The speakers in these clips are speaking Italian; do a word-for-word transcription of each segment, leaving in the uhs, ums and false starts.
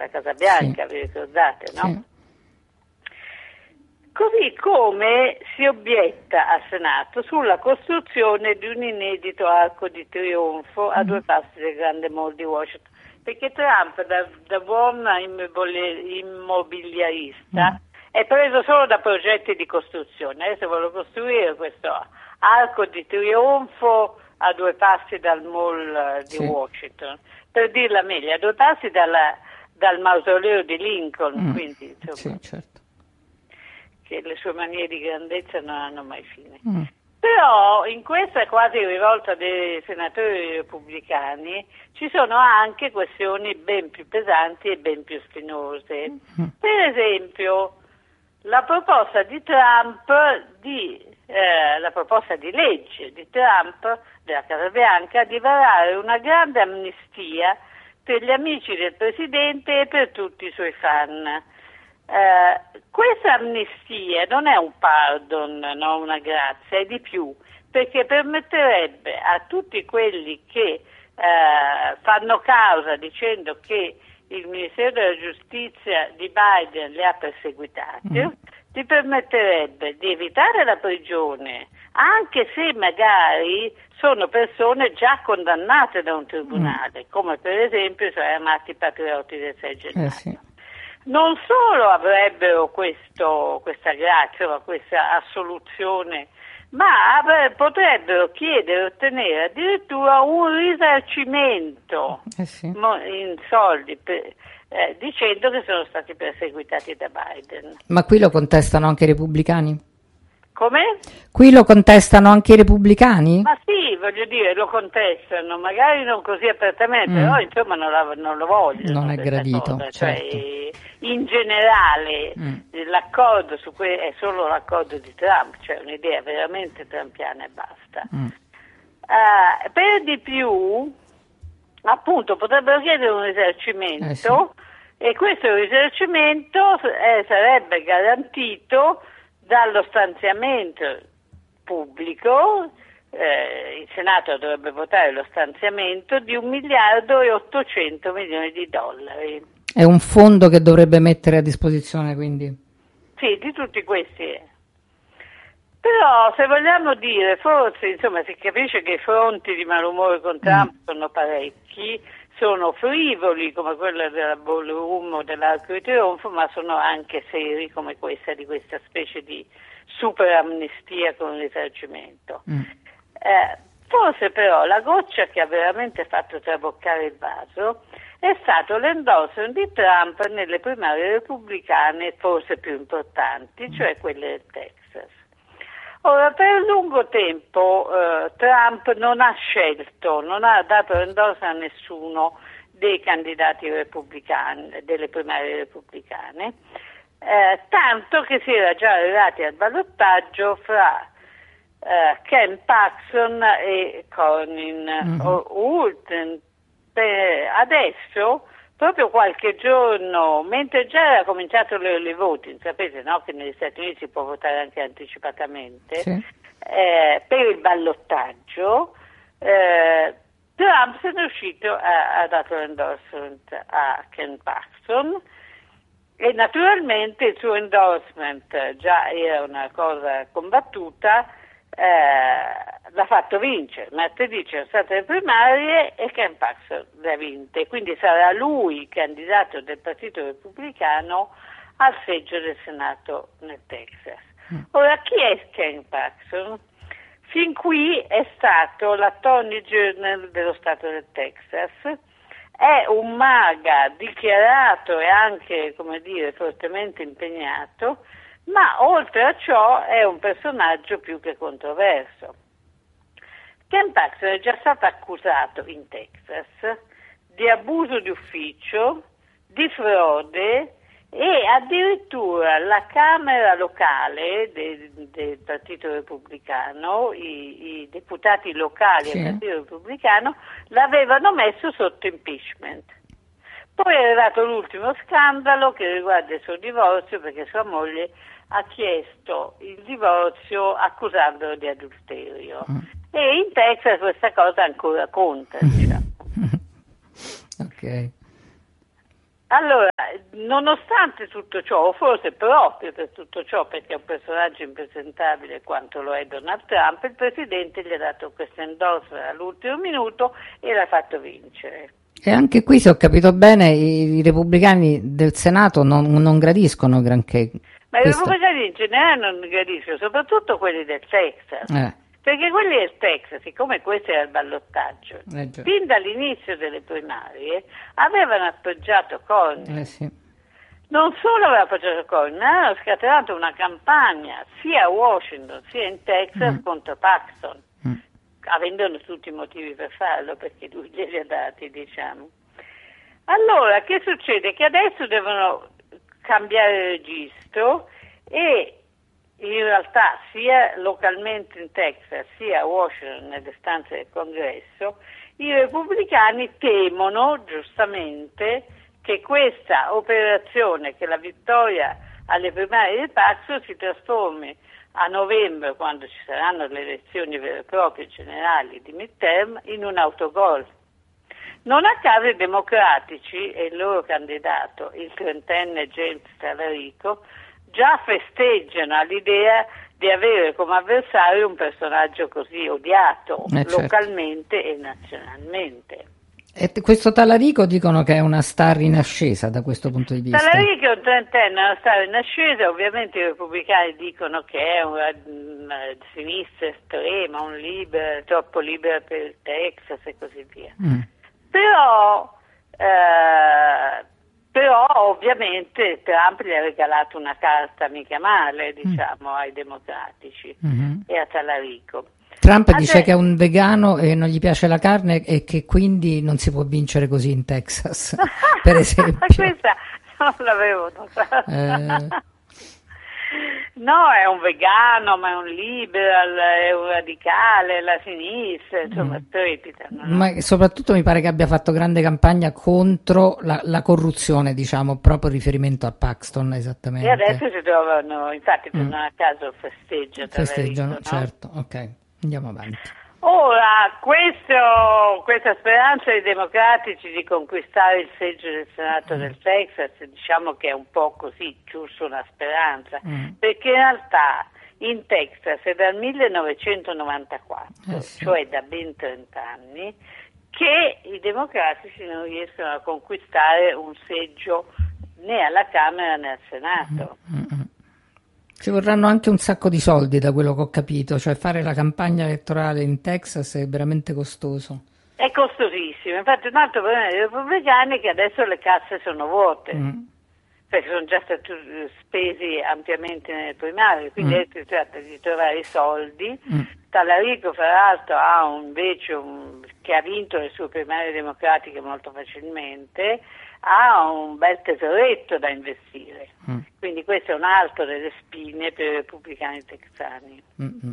la Casa Bianca, sì. Vi ricordate, no? Sì. Così come si obietta al Senato sulla costruzione di un inedito arco di trionfo a due passi del Grande Mall di Washington, perché Trump, da, da buon immobiliarista, mm. è preso solo da progetti di costruzione. Adesso vuole costruire questo arco di trionfo a due passi dal Mall di sì. Washington, per dirla meglio, a due passi dalla, dal mausoleo di Lincoln, mm. quindi insomma, sì, certo. che le sue manie di grandezza non hanno mai fine. Mm. Però in questa quasi rivolta dei senatori repubblicani ci sono anche questioni ben più pesanti e ben più spinose. Mm. Per esempio, la proposta di Trump di eh, la proposta di legge di Trump della Casa Bianca di varare una grande amnistia per gli amici del presidente e per tutti i suoi fan. Uh, questa amnistia non è un pardon, no, una grazia, è di più, perché permetterebbe a tutti quelli che uh, fanno causa dicendo che il Ministero della Giustizia di Biden li ha perseguitati, mm. ti permetterebbe di evitare la prigione, anche se magari sono persone già condannate da un tribunale, mm. come per esempio sono amati patrioti del sei gennaio. Eh sì. Non solo avrebbero questo, questa grazia, questa assoluzione, ma avre, potrebbero chiedere e ottenere addirittura un risarcimento eh sì. in soldi, per, eh, dicendo che sono stati perseguitati da Biden. Ma qui lo contestano anche i repubblicani? Come? Qui lo contestano anche i repubblicani? Ma sì, voglio dire, lo contestano, magari non così apertamente, mm. però insomma non, la, non lo vogliono. Non è gradito, cosa. certo. Cioè, in generale mm. l'accordo su que- è solo l'accordo di Trump, cioè un'idea veramente trumpiana e basta. Mm. Uh, per di più, appunto, potrebbero chiedere un risarcimento eh sì. e questo risarcimento eh, sarebbe garantito dallo stanziamento pubblico, eh, il Senato dovrebbe votare lo stanziamento di un miliardo e ottocento milioni di dollari. È un fondo che dovrebbe mettere a disposizione, quindi? Sì, di tutti questi. Però se vogliamo dire, forse insomma si capisce che i fronti di malumore con Trump mm. sono parecchi, sono frivoli come quello della Ballroom o dell'Arco di Trionfo, ma sono anche seri come questa di questa specie di super amnistia con risarcimento. Mm. Eh, forse però la goccia che ha veramente fatto traboccare il vaso è stato l'endorsement di Trump nelle primarie repubblicane forse più importanti, mm. cioè quelle del Texas. Ora, per lungo tempo eh, Trump non ha scelto, non ha dato endorsement a nessuno dei candidati repubblicani, delle primarie repubblicane, eh, tanto che si era già arrivati al ballottaggio fra eh, Ken Paxton e Cornyn mm-hmm. Woolten. Eh, adesso, proprio qualche giorno, mentre già era cominciato l'early voting, sapete no, che negli Stati Uniti si può votare anche anticipatamente, sì. eh, per il ballottaggio, eh, Trump se ne è uscito, ha, ha dato l'endorsement a Ken Paxton e naturalmente il suo endorsement già era una cosa combattuta, eh, l'ha fatto vincere. Martedì c'erano state le primarie e Ken Paxton le ha vinte, quindi sarà lui il candidato del Partito Repubblicano al seggio del Senato nel Texas. Ora, chi è Ken Paxton? Fin qui è stato l'Attorney General dello Stato del Texas, è un MAGA dichiarato e anche, come dire, fortemente impegnato, ma oltre a ciò è un personaggio più che controverso. Ken Paxton è già stato accusato in Texas di abuso di ufficio, di frode e addirittura la Camera locale del, del Partito Repubblicano, i, i deputati locali sì. del Partito Repubblicano, l'avevano messo sotto impeachment. Poi è arrivato l'ultimo scandalo che riguarda il suo divorzio, perché sua moglie ha chiesto il divorzio accusandolo di adulterio. Mm. E in Texas questa cosa ancora conta, diciamo. Ok. Allora, nonostante tutto ciò, o forse proprio per tutto ciò, perché è un personaggio impresentabile quanto lo è Donald Trump, il Presidente gli ha dato questo endorsement all'ultimo minuto e l'ha fatto vincere. E anche qui, se ho capito bene, i, i repubblicani del Senato non, non gradiscono granché. Ma questo. I repubblicani in generale non gradiscono, soprattutto quelli del Texas. Eh. Perché quelli del Texas, siccome questo era il ballottaggio, Eh già. fin dall'inizio delle primarie avevano appoggiato Cornyn. Eh sì. Non solo avevano appoggiato Cornyn, ma hanno scatenato una campagna sia a Washington sia in Texas Mm. contro Paxton, Mm. avendone tutti i motivi per farlo, perché lui glieli ha dati, diciamo. Allora, che succede? Che adesso devono cambiare registro e in realtà sia localmente in Texas sia a Washington nelle stanze del Congresso i repubblicani temono giustamente che questa operazione, che la vittoria alle primarie di Paxton si trasformi a novembre, quando ci saranno le elezioni vere e proprie generali di midterm, in un autogol. Non a caso i democratici e il loro candidato, il trentenne James Talarico, già festeggiano all'idea di avere come avversario un personaggio così odiato eh, certo. localmente e nazionalmente. E questo Talarico dicono che è una star in ascesa da questo punto di vista. Talarico è un trentenne, è una star in ascesa, ovviamente i repubblicani dicono che è una, una sinistra estrema, un libero, troppo libero per il Texas e così via. Mm. Però, eh, però ovviamente Trump gli ha regalato una carta mica male, diciamo, mm. ai democratici mm-hmm. e a Talarico. Trump Adesso... dice che è un vegano e non gli piace la carne e che quindi non si può vincere così in Texas, per esempio. Questa non l'avevo notata. Eh... No, è un vegano, ma è un liberal, è un radicale, la sinistra, insomma, mm. strepitano. No? Ma soprattutto mi pare che abbia fatto grande campagna contro la, la corruzione, diciamo, proprio in riferimento a Paxton, esattamente. E adesso si trovano, infatti, per mm. non a caso festeggiano. Festeggiano, no? certo, ok, andiamo avanti. Ora, questo, questa speranza dei democratici di conquistare il seggio del Senato mm. del Texas, diciamo che è un po' così, giusto una speranza, mm. perché in realtà in Texas è dal millenovecentonovantaquattro, eh sì. cioè da ben trenta anni, che i democratici non riescono a conquistare un seggio né alla Camera né al Senato. Mm. Ci vorranno anche un sacco di soldi, da quello che ho capito, cioè fare la campagna elettorale in Texas è veramente costoso. È costosissimo, infatti un altro problema dei repubblicani è che adesso le casse sono vuote, mm. perché sono già stati spesi ampiamente nelle primarie, quindi mm. si tratta di trovare i soldi. Mm. Talarico, fra l'altro, ha un, invece un, che ha vinto le sue primarie democratiche molto facilmente, ha un bel tesoretto da investire, mm. quindi questo è un altro delle spine per i repubblicani texani. Mm-hmm.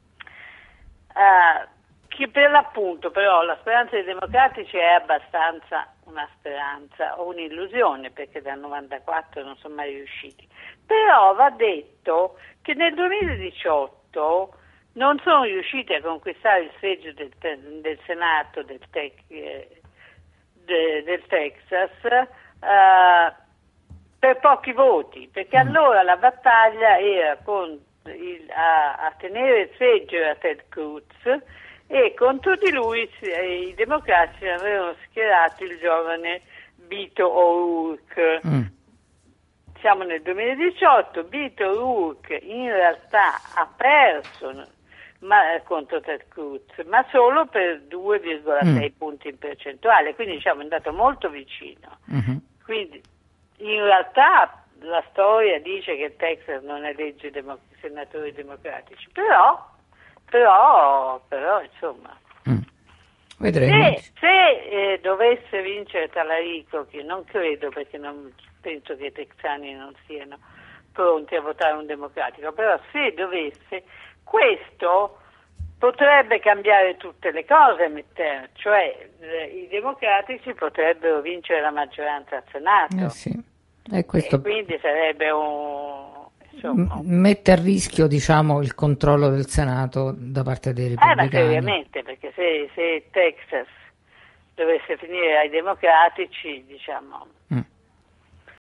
Uh, che per l'appunto però la speranza dei democratici è abbastanza una speranza o un'illusione, perché dal novantaquattro non sono mai riusciti, però va detto che nel duemiladiciotto non sono riusciti a conquistare il seggio del, del Senato del Texas De, del Texas uh, per pochi voti, perché mm. allora la battaglia era con il, a, a tenere il seggio era Ted Cruz e contro di lui i democratici avevano schierato il giovane Beto O'Rourke. Mm. Siamo nel duemiladiciotto, Beto O'Rourke in realtà ha perso ma contro Ted Cruz, ma solo per due virgola sei mm. punti in percentuale, quindi diciamo è andato molto vicino. Mm-hmm. Quindi in realtà la storia dice che il Texas non elegge democ- senatori democratici, però però, però insomma mm. vedremo. Se, se eh, dovesse vincere Talarico, che non credo, perché non penso che i texani non siano pronti a votare un democratico, però se dovesse, questo potrebbe cambiare tutte le cose, cioè eh, i democratici potrebbero vincere la maggioranza al Senato. Eh sì. E, questo e quindi sarebbe un... insomma, m- mette a rischio, diciamo, il controllo del Senato da parte dei repubblicani. Eh, ma seriamente, perché se, se il Texas dovesse finire ai democratici, diciamo... Mm.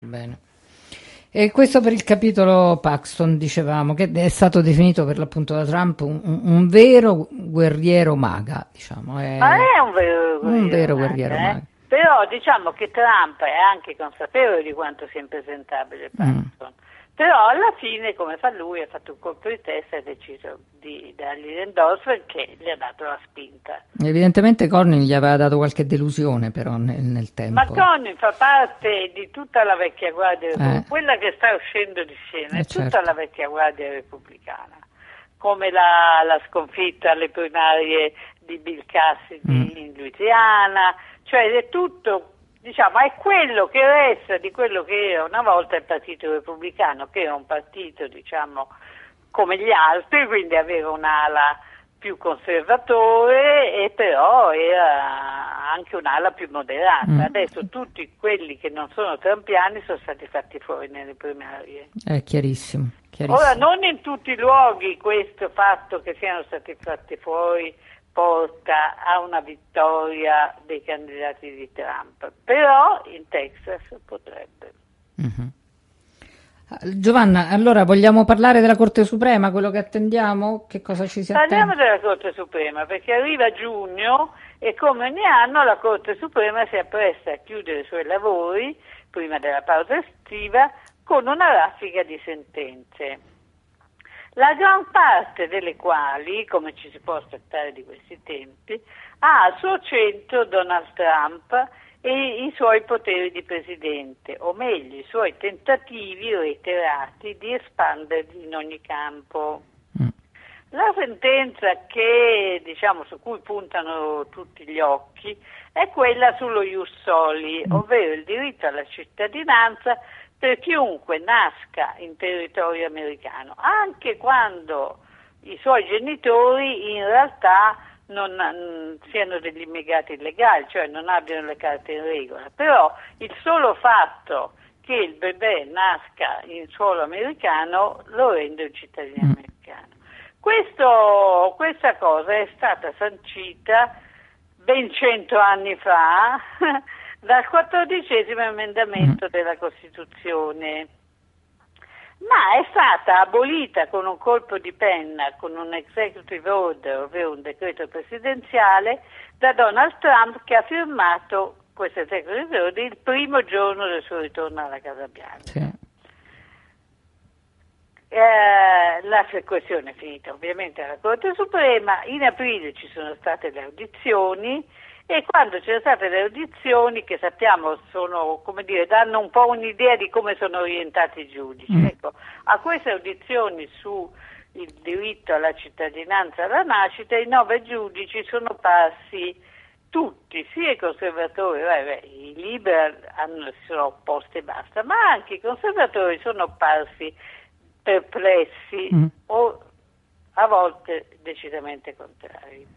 Bene. E questo per il capitolo Paxton, dicevamo, che è stato definito per l'appunto da Trump un, un vero guerriero MAGA, diciamo. È Ma è un vero guerriero, un vero guerriero MAGA, eh? MAGA. Però diciamo che Trump è anche consapevole di quanto sia impresentabile Paxton. Mm. Però alla fine, come fa lui, ha fatto un colpo di testa e ha deciso di dargli l'endorsement che gli ha dato la spinta. Evidentemente Cornyn gli aveva dato qualche delusione però nel, nel tempo. Ma Cornyn fa parte di tutta la vecchia guardia repubblicana, eh. quella che sta uscendo di scena, eh, è tutta certo. la vecchia guardia repubblicana, come la, la sconfitta alle primarie di Bill Cassidy mm. in Louisiana, cioè è tutto... Diciamo, è quello che resta di quello che era una volta il Partito Repubblicano, che era un partito, diciamo, come gli altri, quindi aveva un'ala più conservatore e però era anche un'ala più moderata. Mm. Adesso tutti quelli che non sono trampiani sono stati fatti fuori nelle primarie. È chiarissimo, chiarissimo. Ora, non in tutti i luoghi questo fatto che siano stati fatti fuori porta a una vittoria dei candidati di Trump, però in Texas potrebbe. Mm-hmm. Giovanna, allora vogliamo parlare della Corte Suprema, quello che attendiamo? Che cosa ci si attende? Parliamo della Corte Suprema perché arriva giugno e come ogni anno la Corte Suprema si appresta a chiudere i suoi lavori prima della pausa estiva con una raffica di sentenze. La gran parte delle quali, come ci si può aspettare di questi tempi, ha al suo centro Donald Trump e i suoi poteri di presidente, o meglio, i suoi tentativi reiterati di espanderli in ogni campo. Mm. La sentenza che, diciamo, su cui puntano tutti gli occhi è quella sullo ius soli, mm. ovvero il diritto alla cittadinanza per chiunque nasca in territorio americano, anche quando i suoi genitori in realtà non mh, siano degli immigrati illegali, cioè non abbiano le carte in regola, però il solo fatto che il bebè nasca in suolo americano lo rende un cittadino mm. americano. Questo, questa cosa è stata sancita ben cento anni fa dal quattordicesimo emendamento della Costituzione, ma è stata abolita con un colpo di penna, con un executive order, ovvero un decreto presidenziale, da Donald Trump, che ha firmato questo executive order il primo giorno del suo ritorno alla Casa Bianca. Sì. Eh, la questione è finita ovviamente alla Corte Suprema, in aprile ci sono state le audizioni, e quando ci sono state le audizioni, che sappiamo sono, come dire, danno un po' un'idea di come sono orientati i giudici. Mm. Ecco, a queste audizioni sul diritto alla cittadinanza alla nascita, i nove giudici sono passi tutti, sia i conservatori, beh, beh, i liberal hanno, si sono opposti e basta, ma anche i conservatori sono parsi perplessi mm. o a volte decisamente contrari.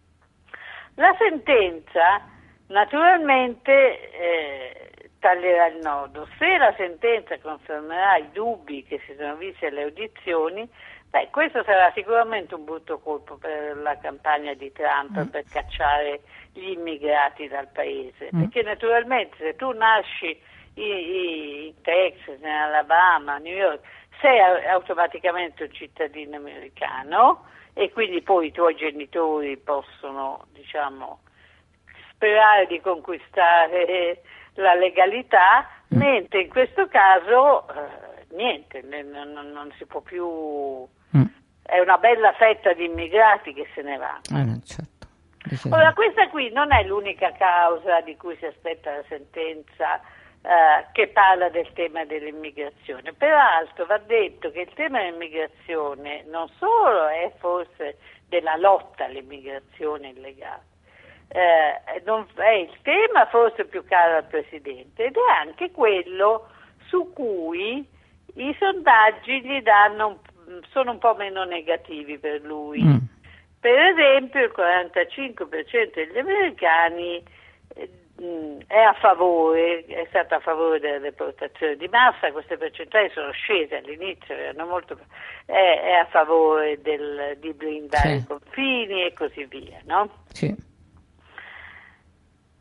La sentenza naturalmente eh, taglierà il nodo. Se la sentenza confermerà i dubbi che si sono visti alle audizioni, beh, questo sarà sicuramente un brutto colpo per la campagna di Trump mm. per cacciare gli immigrati dal paese, mm. perché naturalmente se tu nasci in, in Texas, in Alabama, New York, sei automaticamente un cittadino americano e quindi poi i tuoi genitori possono, diciamo, sperare di conquistare la legalità, mm. mentre in questo caso eh, niente, non, non si può più, mm. è una bella fetta di immigrati che se ne va. Eh, certo. Ora, questa qui non è l'unica causa di cui si aspetta la sentenza eh, che parla del tema dell'immigrazione. Peraltro va detto che il tema dell'immigrazione non solo è forse della lotta all'immigrazione illegale, eh, non, è il tema forse più caro al Presidente ed è anche quello su cui i sondaggi gli danno, sono un po' meno negativi per lui. Mm. Per esempio il quarantacinque per cento degli americani eh, è a favore, è stato a favore della deportazione di massa, queste percentuali sono scese all'inizio, erano molto, è, è a favore del, di blindare sì. i confini e così via, no? Sì.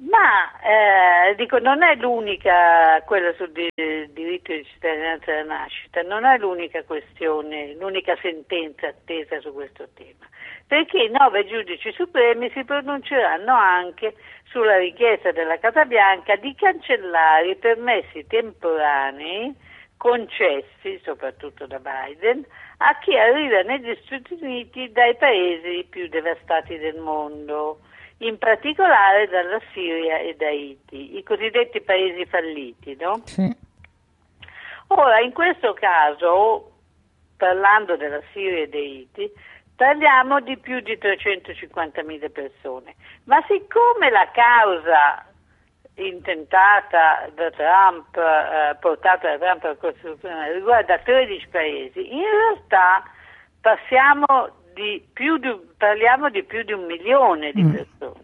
Ma eh, dico, non è l'unica, quella sul di- diritto di cittadinanza della nascita, non è l'unica questione, l'unica sentenza attesa su questo tema, perché i nove giudici supremi si pronunceranno anche sulla richiesta della Casa Bianca di cancellare i permessi temporanei concessi, soprattutto da Biden, a chi arriva negli Stati Uniti dai paesi più devastati del mondo, in particolare dalla Siria e da Haiti, i cosiddetti paesi falliti, no? Sì. Ora, in questo caso, parlando della Siria e da Haiti, parliamo di più di trecentocinquantamila persone, ma siccome la causa intentata da Trump, eh, portata da Trump alla Corte Suprema, riguarda tredici paesi, in realtà passiamo di più di, parliamo di più di un milione di persone.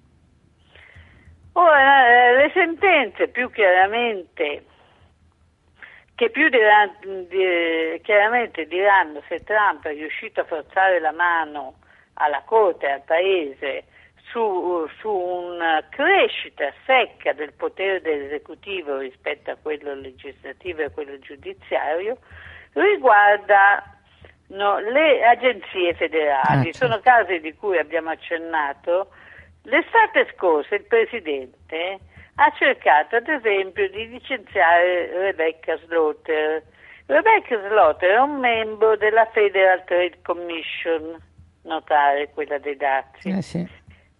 Ora, eh, le sentenze più chiaramente che più diranno, di, chiaramente diranno se Trump è riuscito a forzare la mano alla Corte e al Paese su, su una crescita secca del potere dell'esecutivo rispetto a quello legislativo e a quello giudiziario, riguarda no, le agenzie federali. Ah, sono casi di cui abbiamo accennato. L'estate scorsa il Presidente ha cercato ad esempio di licenziare Rebecca Slaughter. Rebecca Slaughter è un membro della Federal Trade Commission, notare quella dei dazi. Eh sì.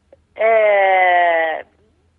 Eh,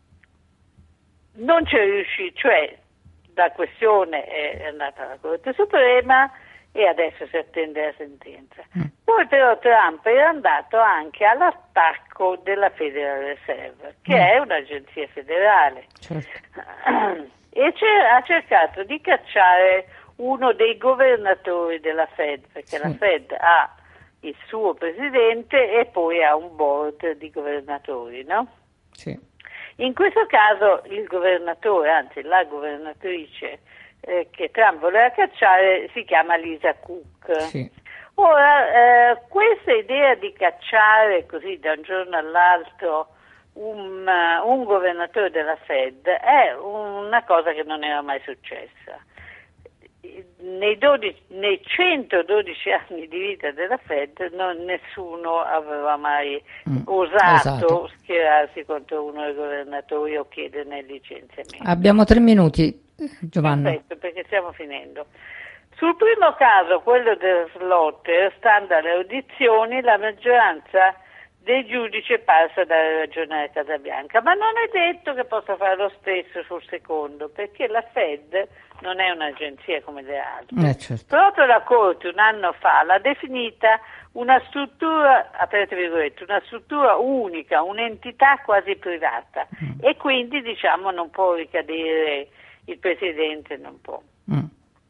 non c'è riuscito, cioè la questione è andata alla Corte Suprema e adesso si attende la sentenza. Mm. Poi però Trump è andato anche all'attacco della Federal Reserve, che mm. è un'agenzia federale, certo. E ha cercato di cacciare uno dei governatori della Fed, perché sì. La Fed ha il suo presidente e poi ha un board di governatori, no? Sì. In questo caso il governatore, anzi la governatrice eh, che Trump voleva cacciare si chiama Lisa Cook. Sì. Ora, eh, questa idea di cacciare così da un giorno all'altro un, uh, un governatore della Fed è una cosa che non era mai successa. Nei, dodici, nei centododici anni di vita della Fed non, nessuno aveva mai mm, osato esatto. schierarsi contro uno dei governatori o chiederne il licenziamento. Abbiamo tre minuti, Giovanna. Perfetto, perché stiamo finendo. Sul primo caso, quello della Slaughter, stando alle audizioni, la maggioranza dei giudici è parsa dare ragione alla Casa Bianca, ma non è detto che possa fare lo stesso sul secondo, perché la Fed non è un'agenzia come le altre. Eh, certo. Proprio la Corte un anno fa l'ha definita una struttura, aperte virgolette, una struttura unica, un'entità quasi privata, mm. e quindi diciamo non può ricadere il Presidente, non può. Mm.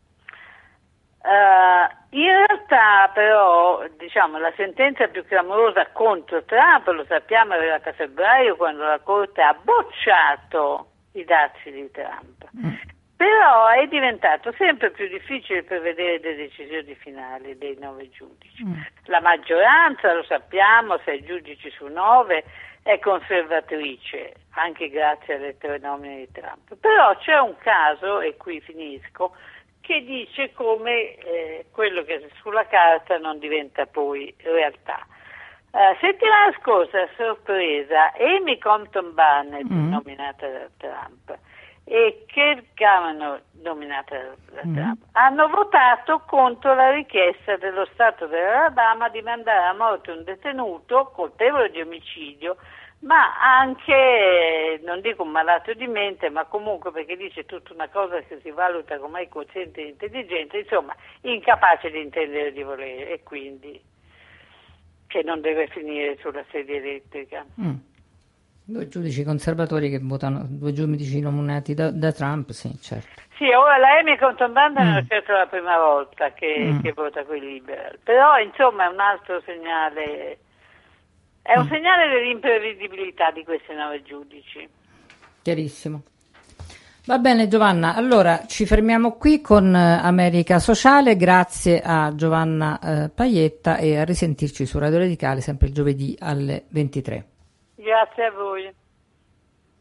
Uh, in realtà però diciamo la sentenza più clamorosa contro Trump, lo sappiamo, è arrivata a febbraio quando la Corte ha bocciato i dazi di Trump. Mm. Però è diventato sempre più difficile prevedere le decisioni finali dei nove giudici. Mm. La maggioranza, lo sappiamo, sei giudici su nove, è conservatrice, anche grazie alle tre nomine di Trump. Però c'è un caso, e qui finisco, che dice come eh, quello che sulla carta non diventa poi realtà. Uh, settimana scorsa, a sorpresa, Amy Compton Barnett, mm. nominata da Trump, e Kirk Cameron, nominata da mm. Trump, hanno votato contro la richiesta dello Stato dell'Alabama di mandare a morte un detenuto colpevole di omicidio, ma anche, non dico un malato di mente, ma comunque perché dice tutta una cosa che si valuta come il quoziente di intelligenza, insomma, incapace di intendere e di volere, e quindi che non deve finire sulla sedia elettrica. Mm. Due giudici conservatori che votano, due giudici nominati da, da Trump, sì, certo. Sì, ora la Amy Compton Barnett non è certo la prima volta che, mm. che vota con i liberal, però insomma è un altro segnale, è un mm. segnale dell'imprevedibilità di questi nove giudici. Chiarissimo. Va bene Giovanna, allora ci fermiamo qui con America Sociale, grazie a Giovanna eh, Paietta e a risentirci su Radio Radicale sempre il giovedì alle ventitré. Grazie a voi.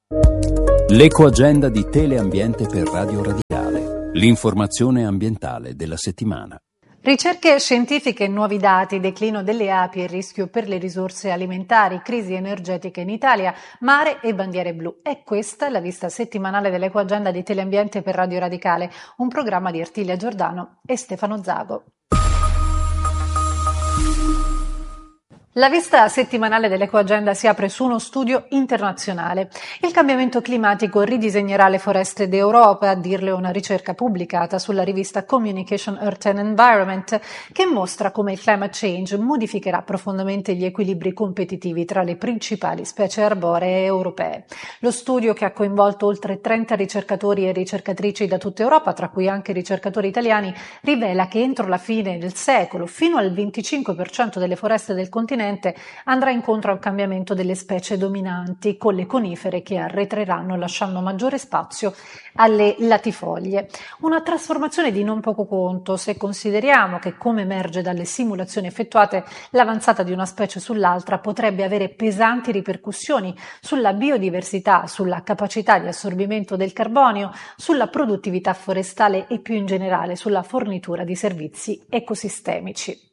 L'ecoagenda di Teleambiente per Radio Radicale. L'informazione ambientale della settimana. Ricerche scientifiche e nuovi dati, declino delle api e rischio per le risorse alimentari, crisi energetica in Italia, mare e bandiere blu. È questa la vista settimanale dell'ecoagenda di Teleambiente per Radio Radicale, un programma di Artilia Giordano e Stefano Zago. La vista settimanale dell'ecoagenda si apre su uno studio internazionale. Il cambiamento climatico ridisegnerà le foreste d'Europa, a dirle una ricerca pubblicata sulla rivista Communication Earth and Environment, che mostra come il climate change modificherà profondamente gli equilibri competitivi tra le principali specie arboree europee. Lo studio, che ha coinvolto oltre trenta ricercatori e ricercatrici da tutta Europa, tra cui anche ricercatori italiani, rivela che entro la fine del secolo fino al venticinque per cento delle foreste del continente andrà incontro al cambiamento delle specie dominanti, con le conifere che arretreranno lasciando maggiore spazio alle latifoglie. Una trasformazione di non poco conto se consideriamo che, come emerge dalle simulazioni effettuate, l'avanzata di una specie sull'altra potrebbe avere pesanti ripercussioni sulla biodiversità, sulla capacità di assorbimento del carbonio, sulla produttività forestale e più in generale sulla fornitura di servizi ecosistemici.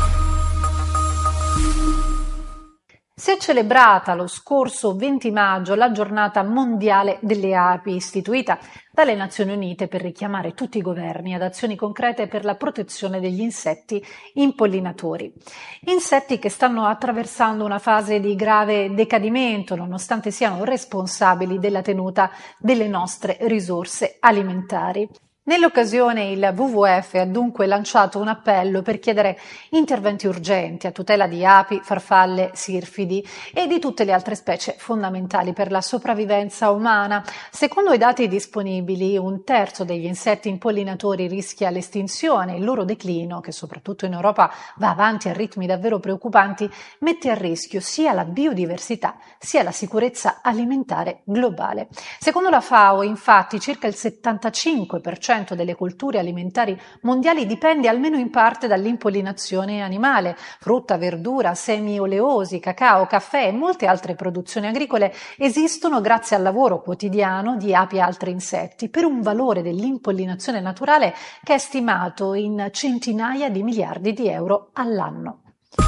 Si è celebrata lo scorso venti maggio la giornata mondiale delle api, istituita dalle Nazioni Unite per richiamare tutti i governi ad azioni concrete per la protezione degli insetti impollinatori. Insetti che stanno attraversando una fase di grave decadimento, nonostante siano responsabili della tenuta delle nostre risorse alimentari. Nell'occasione il W W F ha dunque lanciato un appello per chiedere interventi urgenti a tutela di api, farfalle, sirfidi e di tutte le altre specie fondamentali per la sopravvivenza umana. Secondo i dati disponibili, un terzo degli insetti impollinatori rischia l'estinzione. Il loro declino, che soprattutto in Europa va avanti a ritmi davvero preoccupanti, mette a rischio sia la biodiversità sia la sicurezza alimentare globale. Secondo la FAO, infatti, circa il settantacinque per cento delle colture alimentari mondiali dipende almeno in parte dall'impollinazione animale. Frutta, verdura, semi oleosi, cacao, caffè e molte altre produzioni agricole esistono grazie al lavoro quotidiano di api e altri insetti, per un valore dell'impollinazione naturale che è stimato in centinaia di miliardi di euro all'anno.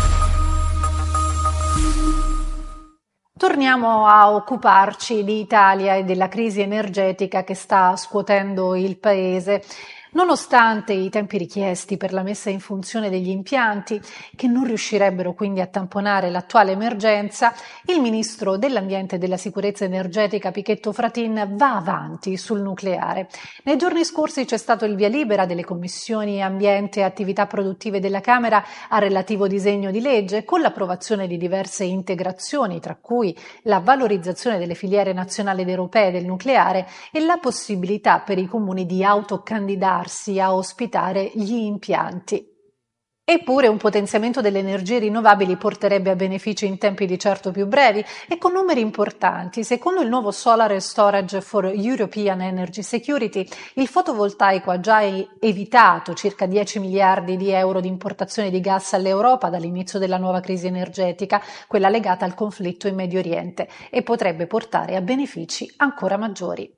Torniamo a occuparci di Italia e della crisi energetica che sta scuotendo il paese. Nonostante i tempi richiesti per la messa in funzione degli impianti, che non riuscirebbero quindi a tamponare l'attuale emergenza, il ministro dell'Ambiente e della Sicurezza Energetica Pichetto Fratin va avanti sul nucleare. Nei giorni scorsi c'è stato il via libera delle commissioni Ambiente e Attività Produttive della Camera al relativo disegno di legge, con l'approvazione di diverse integrazioni, tra cui la valorizzazione delle filiere nazionali ed europee del nucleare e la possibilità per i comuni di autocandidarsi a ospitare gli impianti. Eppure un potenziamento delle energie rinnovabili porterebbe a benefici in tempi di certo più brevi e con numeri importanti. Secondo il nuovo Solar Storage for European Energy Security, il fotovoltaico ha già evitato circa dieci miliardi di euro di importazione di gas all'Europa dall'inizio della nuova crisi energetica, quella legata al conflitto in Medio Oriente, e potrebbe portare a benefici ancora maggiori.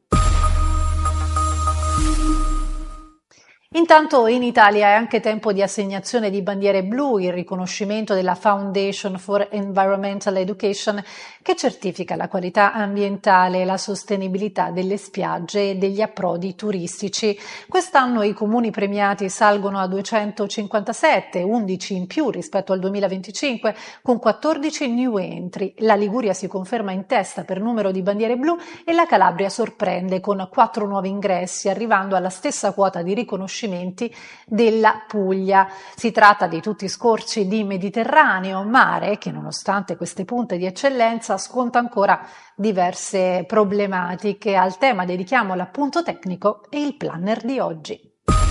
Intanto in Italia è anche tempo di assegnazione di bandiere blu, il riconoscimento della Foundation for Environmental Education, che certifica la qualità ambientale e la sostenibilità delle spiagge e degli approdi turistici. Quest'anno i comuni premiati salgono a duecentocinquantasette, undici in più rispetto al duemilaventicinque, con quattordici new entry. La Liguria si conferma in testa per numero di bandiere blu e la Calabria sorprende con quattro nuovi ingressi, arrivando alla stessa quota di riconoscimento della Puglia. Si tratta di tutti scorci di Mediterraneo, mare che nonostante queste punte di eccellenza sconta ancora diverse problematiche. Al tema dedichiamo l'appunto tecnico e il planner di oggi.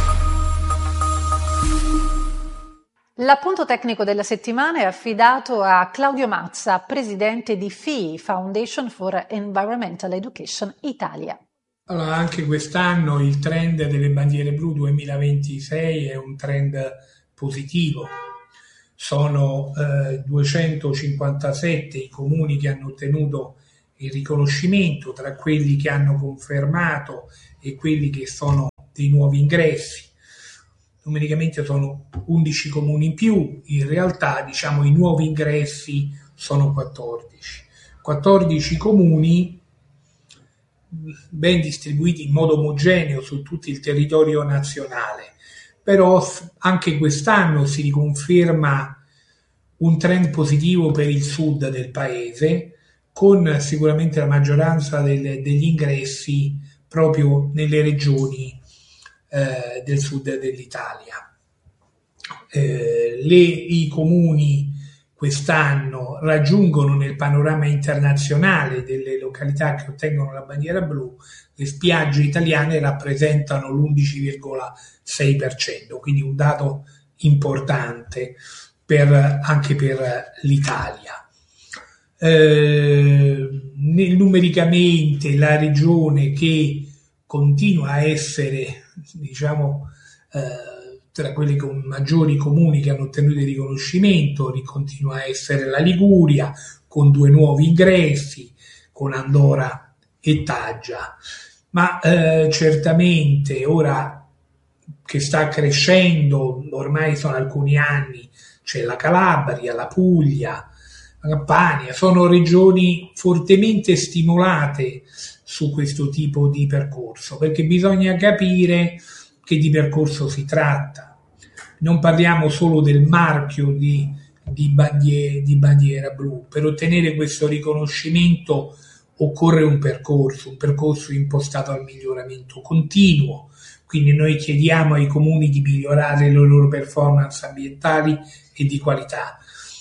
L'appunto tecnico della settimana è affidato a Claudio Mazza, presidente di F I I, Foundation for Environmental Education Italia. Allora, anche quest'anno il trend delle bandiere blu duemilaventisei è un trend positivo. Sono eh, duecentocinquantasette i comuni che hanno ottenuto il riconoscimento tra quelli che hanno confermato e quelli che sono dei nuovi ingressi. Numericamente sono undici comuni in più, in realtà diciamo i nuovi ingressi sono quattordici. quattordici comuni ben distribuiti in modo omogeneo su tutto il territorio nazionale, però anche quest'anno si riconferma un trend positivo per il sud del paese, con sicuramente la maggioranza del, degli ingressi proprio nelle regioni eh, del sud dell'Italia. Eh, le, I comuni quest'anno raggiungono nel panorama internazionale delle località che ottengono la bandiera blu, le spiagge italiane rappresentano l'undici virgola sei per cento, quindi un dato importante per, anche per l'Italia. Eh, numericamente la regione che continua a essere, diciamo, eh, tra quelli con maggiori comuni che hanno ottenuto il riconoscimento, continua a essere la Liguria, con due nuovi ingressi, con Andora e Taggia. Ma eh, certamente ora che sta crescendo, ormai sono alcuni anni, c'è la Calabria, la Puglia, la Campania, sono regioni fortemente stimolate su questo tipo di percorso, perché bisogna capire che di percorso si tratta. Non parliamo solo del marchio di, di, bandiera, di bandiera blu. Per ottenere questo riconoscimento occorre un percorso, un percorso impostato al miglioramento continuo. Quindi noi chiediamo ai comuni di migliorare le loro performance ambientali e di qualità.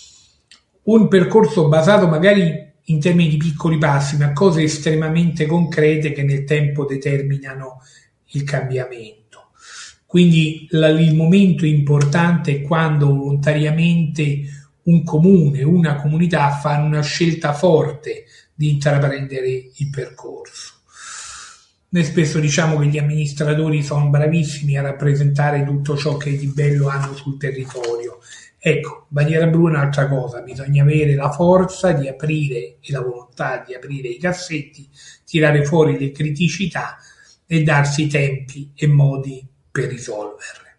Un percorso basato magari in termini di piccoli passi, ma cose estremamente concrete che nel tempo determinano il cambiamento. Quindi la, il momento importante è quando volontariamente un comune, una comunità fanno una scelta forte di intraprendere il percorso. Noi spesso diciamo che gli amministratori sono bravissimi a rappresentare tutto ciò che di bello hanno sul territorio. Ecco, bandiera blu è un'altra cosa, bisogna avere la forza di aprire e la volontà di aprire i cassetti, tirare fuori le criticità e darsi tempi e modi per risolverle.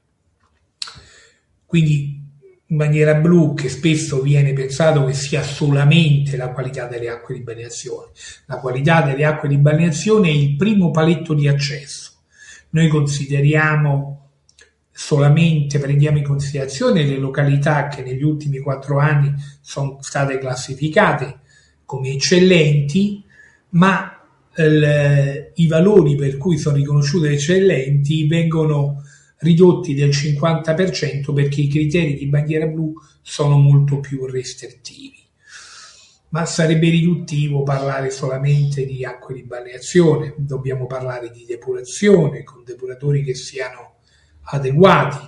Quindi bandiera blu, che spesso viene pensato che sia solamente la qualità delle acque di balneazione. La qualità delle acque di balneazione è il primo paletto di accesso. Noi consideriamo solamente, prendiamo in considerazione le località che negli ultimi quattro anni sono state classificate come eccellenti, ma il, i valori per cui sono riconosciute eccellenti vengono ridotti del cinquanta per cento perché i criteri di bandiera blu sono molto più restrittivi. Ma sarebbe riduttivo parlare solamente di acque di balneazione, dobbiamo parlare di depurazione, con depuratori che siano adeguati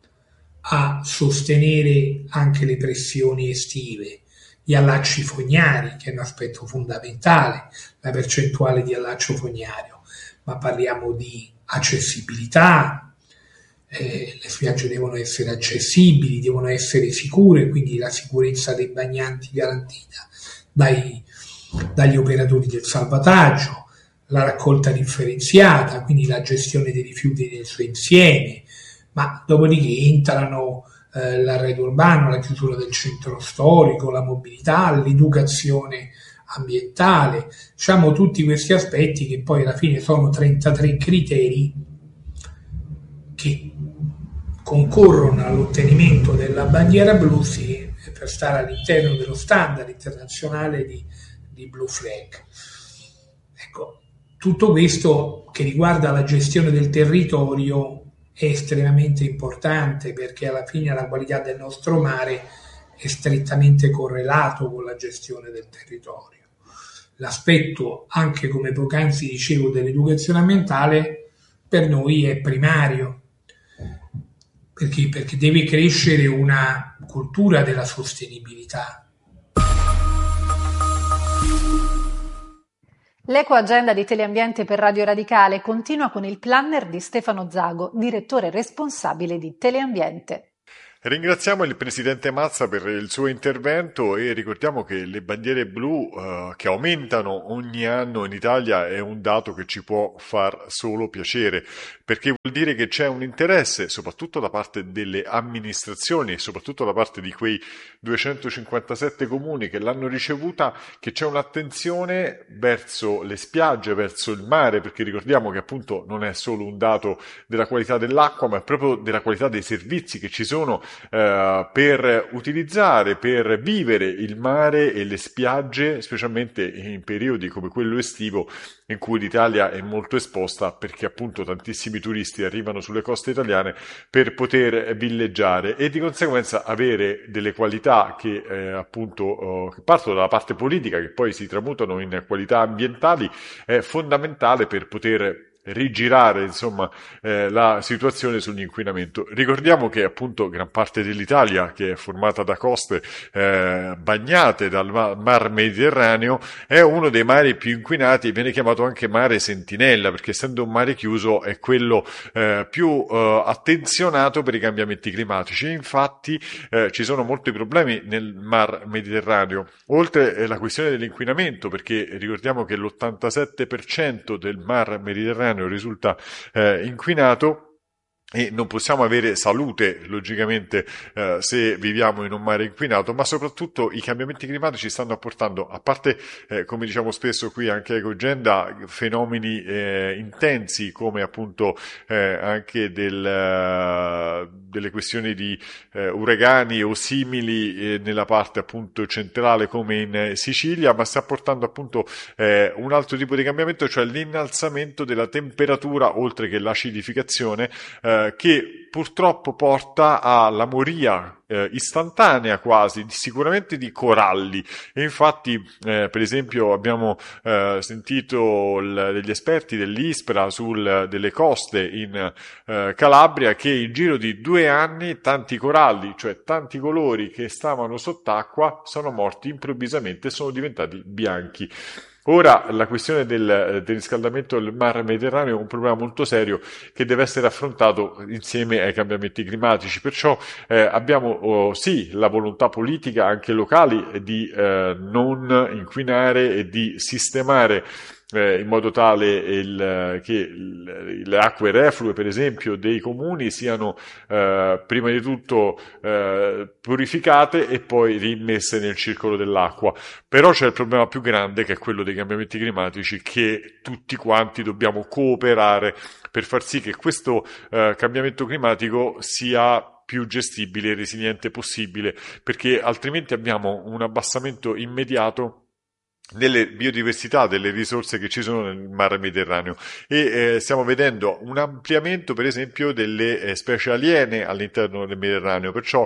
a sostenere anche le pressioni estive, gli allacci fognari, che è un aspetto fondamentale, la percentuale di allaccio fognario, ma parliamo di accessibilità, eh, le spiagge devono essere accessibili, devono essere sicure, quindi la sicurezza dei bagnanti garantita dai, dagli operatori del salvataggio, la raccolta differenziata, quindi la gestione dei rifiuti nel suo insieme, ma dopodiché entrano eh, l'arredo urbano, la chiusura del centro storico, la mobilità, l'educazione ambientale, diciamo tutti questi aspetti che poi alla fine sono trentatré criteri che concorrono all'ottenimento della bandiera blu sì, per stare all'interno dello standard internazionale di, di Blue Flag. Ecco, tutto questo che riguarda la gestione del territorio è estremamente importante perché alla fine la qualità del nostro mare è strettamente correlato con la gestione del territorio. L'aspetto, anche come poc'anzi dicevo, dell'educazione ambientale per noi è primario. Perché? Perché deve crescere una cultura della sostenibilità. L'ecoagenda di Teleambiente per Radio Radicale continua con il planner di Stefano Zago, direttore responsabile di Teleambiente. Ringraziamo il Presidente Mazza per il suo intervento e ricordiamo che le bandiere blu eh, che aumentano ogni anno in Italia è un dato che ci può far solo piacere, perché vuol dire che c'è un interesse, soprattutto da parte delle amministrazioni e soprattutto da parte di quei duecentocinquantasette comuni che l'hanno ricevuta, che c'è un'attenzione verso le spiagge, verso il mare, perché ricordiamo che appunto non è solo un dato della qualità dell'acqua, ma è proprio della qualità dei servizi che ci sono Uh, per utilizzare, per vivere il mare e le spiagge, specialmente in periodi come quello estivo in cui l'Italia è molto esposta, perché appunto tantissimi turisti arrivano sulle coste italiane per poter villeggiare e di conseguenza avere delle qualità che eh, appunto uh, che partono dalla parte politica, che poi si tramutano in qualità ambientali, è fondamentale per poter rigirare insomma eh, la situazione sull'inquinamento. Ricordiamo che appunto gran parte dell'Italia, che è formata da coste eh, bagnate dal mar Mediterraneo, è uno dei mari più inquinati, viene chiamato anche mare sentinella, perché essendo un mare chiuso è quello eh, più eh, attenzionato per i cambiamenti climatici. Infatti eh, ci sono molti problemi nel mar Mediterraneo, oltre alla questione dell'inquinamento, perché ricordiamo che l'ottantasette per cento del mar Mediterraneo risulta eh, inquinato e non possiamo avere salute logicamente eh, se viviamo in un mare inquinato, ma soprattutto i cambiamenti climatici stanno apportando, a parte eh, come diciamo spesso qui anche a Ecogenda, fenomeni eh, intensi come appunto eh, anche del, uh, delle questioni di eh, uragani o simili eh, nella parte appunto centrale come in eh, Sicilia, ma sta portando appunto eh, un altro tipo di cambiamento, cioè l'innalzamento della temperatura oltre che l'acidificazione eh, che purtroppo porta alla moria eh, istantanea quasi, sicuramente di coralli. E infatti eh, per esempio abbiamo eh, sentito l- degli esperti dell'ISPRA sul, delle coste in eh, Calabria che in giro di due anni tanti coralli, cioè tanti colori che stavano sott'acqua, sono morti improvvisamente e sono diventati bianchi. Ora la questione del, del riscaldamento del mar Mediterraneo è un problema molto serio che deve essere affrontato insieme ai cambiamenti climatici, perciò eh, abbiamo oh, sì la volontà politica anche locali di eh, non inquinare e di sistemare Eh, in modo tale il, che il, le acque reflue per esempio dei comuni siano eh, prima di tutto eh, purificate e poi rimmesse nel circolo dell'acqua. Però c'è il problema più grande, che è quello dei cambiamenti climatici, che tutti quanti dobbiamo cooperare per far sì che questo eh, cambiamento climatico sia più gestibile e resiliente possibile, perché altrimenti abbiamo un abbassamento immediato delle biodiversità, delle risorse che ci sono nel mar Mediterraneo e eh, stiamo vedendo un ampliamento per esempio delle eh, specie aliene all'interno del Mediterraneo, perciò